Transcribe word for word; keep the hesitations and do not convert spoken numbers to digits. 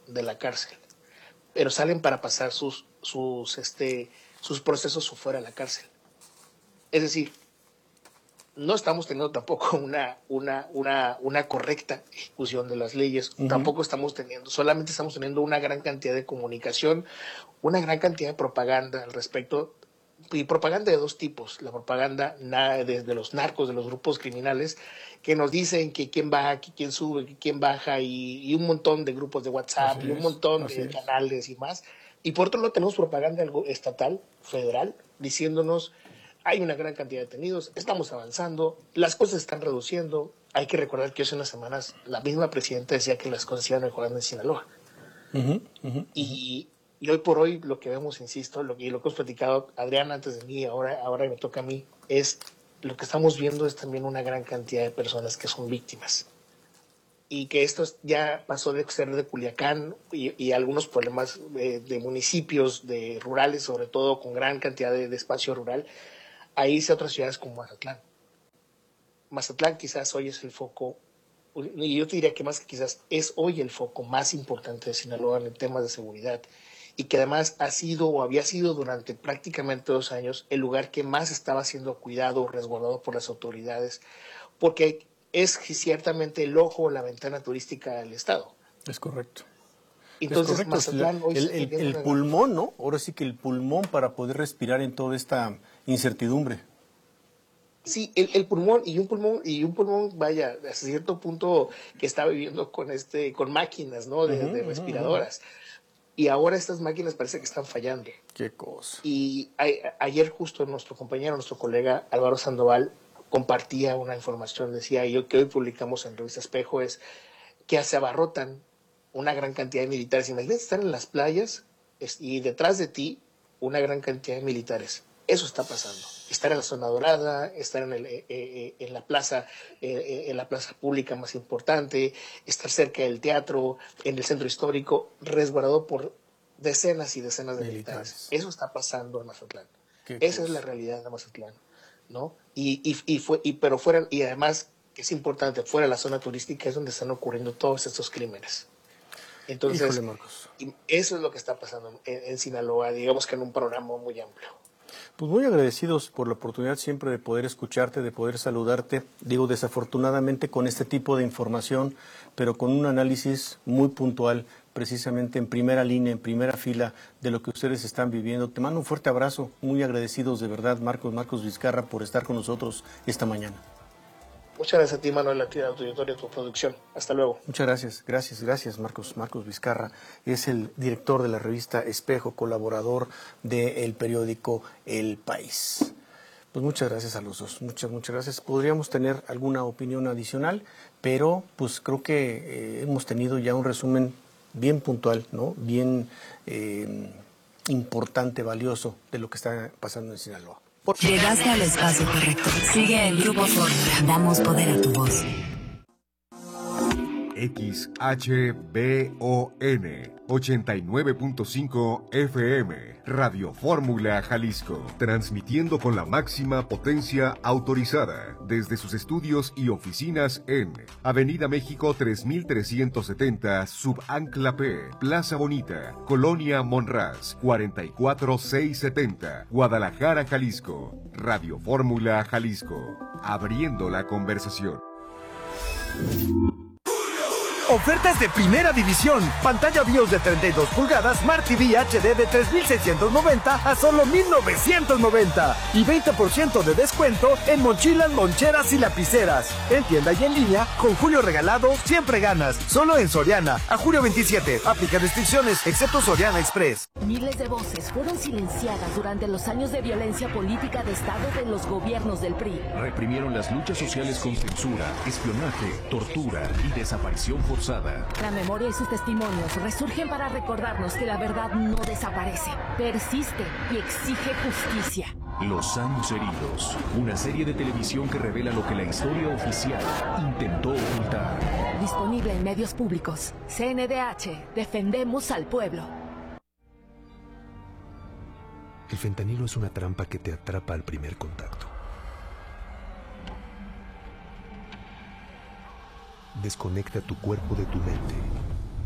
de la cárcel, pero salen para pasar sus, sus, este, sus procesos fuera de la cárcel. Es decir, no estamos teniendo tampoco una, una, una, una correcta ejecución de las leyes, uh-huh. Tampoco estamos teniendo, solamente estamos teniendo una gran cantidad de comunicación, una gran cantidad de propaganda al respecto, y propaganda de dos tipos, la propaganda de, de los narcos, de los grupos criminales, que nos dicen que quién baja, que quién sube, que quién baja, y, y un montón de grupos de WhatsApp, así y un montón es, de es. canales y más. Y por otro lado tenemos propaganda estatal, federal, diciéndonos hay una gran cantidad de detenidos, estamos avanzando, las cosas se están reduciendo. Hay que recordar que hace unas semanas la misma presidenta decía que las cosas iban mejorando en Sinaloa. Uh-huh, uh-huh, y, y hoy por hoy lo que vemos, insisto, lo, y lo que hemos platicado Adrián antes de mí, ahora, ahora me toca a mí, es lo que estamos viendo es también una gran cantidad de personas que son víctimas. Y que esto ya pasó de ser de Culiacán y, y algunos problemas de, de municipios de rurales, sobre todo con gran cantidad de, de espacio rural, a irse a otras ciudades como Mazatlán. Mazatlán quizás hoy es el foco, y yo te diría que más que quizás es hoy el foco más importante de Sinaloa en temas de seguridad, y que además ha sido o había sido durante prácticamente dos años el lugar que más estaba siendo cuidado o resguardado por las autoridades, porque es ciertamente el ojo o la ventana turística del Estado. Es correcto. Entonces, es correcto. Mazatlán hoy el, el, el pulmón, ¿no? Ahora sí que el pulmón para poder respirar en toda esta incertidumbre. Sí, el, el pulmón y un pulmón y un pulmón, vaya, a cierto punto que está viviendo con este, con máquinas, ¿no? De, uh-huh, de respiradoras. Uh-huh. Y ahora estas máquinas parece que están fallando. Qué cosa. Y a, a, ayer justo nuestro compañero, nuestro colega Álvaro Sandoval compartía una información, decía yo que hoy publicamos en Revista Espejo, es que se abarrotan una gran cantidad de militares. Imagínate estar en las playas es, y detrás de ti una gran cantidad de militares. Eso está pasando. Estar en la zona dorada, estar en, el, eh, eh, en la plaza, eh, en la plaza pública más importante, estar cerca del teatro, en el centro histórico, resguardado por decenas y decenas de militares. militares. Eso está pasando en Mazatlán. Esa cosa. Es la realidad de Mazatlán, ¿no? Y, y, y fue, y pero fuera, y además que es importante, fuera de la zona turística es donde están ocurriendo todos estos crímenes. Entonces, Híjole, Marcos. Eso es lo que está pasando en, en Sinaloa, digamos que en un programa muy amplio. Pues muy agradecidos por la oportunidad siempre de poder escucharte, de poder saludarte. Digo, desafortunadamente con este tipo de información, pero con un análisis muy puntual, precisamente en primera línea, en primera fila de lo que ustedes están viviendo. Te mando un fuerte abrazo, muy agradecidos de verdad, Marcos, Marcos Vizcarra, por estar con nosotros esta mañana. Muchas gracias a ti, Manuel, a ti, a tu auditorio, a tu producción. Hasta luego. Muchas gracias, gracias, gracias, Marcos. Marcos Vizcarra es el director de la revista Espejo, colaborador del periódico El País. Pues muchas gracias a los dos, muchas, muchas gracias. Podríamos tener alguna opinión adicional, pero pues creo que eh, hemos tenido ya un resumen bien puntual, ¿no? Bien eh, importante, valioso de lo que está pasando en Sinaloa. Llegaste al espacio correcto. Sigue el Grupo Fórmula. Damos poder a tu voz. X H B O N ochenta y nueve punto cinco F M Radio Fórmula Jalisco, transmitiendo con la máxima potencia autorizada desde sus estudios y oficinas en Avenida México tres mil trescientos setenta, Subancla P, Plaza Bonita, Colonia Monraz, cuarenta y cuatro mil seiscientos setenta, Guadalajara, Jalisco. Radio Fórmula Jalisco, abriendo la conversación. Ofertas de primera división. Pantalla BIOS de treinta y dos pulgadas, Smart T V H D de tres mil seiscientos noventa a solo mil novecientos noventa. Y veinte por ciento de descuento en mochilas, loncheras y lapiceras. En tienda y en línea, con Julio Regalado, siempre ganas. Solo en Soriana. A julio veintisiete. Aplica restricciones, excepto Soriana Express. Miles de voces fueron silenciadas durante los años de violencia política de Estado de los gobiernos del P R I. Reprimieron las luchas sociales con censura, espionaje, tortura y desaparición forzada. La memoria y sus testimonios resurgen para recordarnos que la verdad no desaparece, persiste y exige justicia. Los años heridos, una serie de televisión que revela lo que la historia oficial intentó ocultar. Disponible en medios públicos. C N D H, defendemos al pueblo. El fentanilo es una trampa que te atrapa al primer contacto. Desconecta tu cuerpo de tu mente